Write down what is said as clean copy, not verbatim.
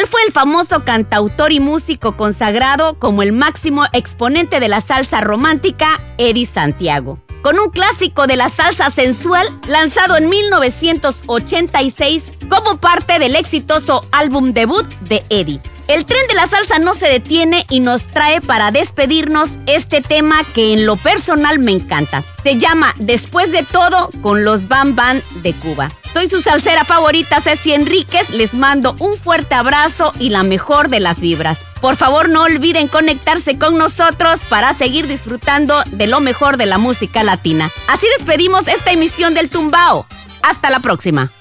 fue el famoso cantautor y músico consagrado como el máximo exponente de la salsa romántica, Eddie Santiago, con un clásico de la salsa sensual lanzado en 1986 como parte del exitoso álbum debut de Eddie. El tren de la salsa no se detiene y nos trae para despedirnos este tema que en lo personal me encanta. Se llama Después de todo con los Bam Bam de Cuba. Soy su salsera favorita, Ceci Enríquez. Les mando un fuerte abrazo y la mejor de las vibras. Por favor, no olviden conectarse con nosotros para seguir disfrutando de lo mejor de la música latina. Así despedimos esta emisión del Tumbao. Hasta la próxima.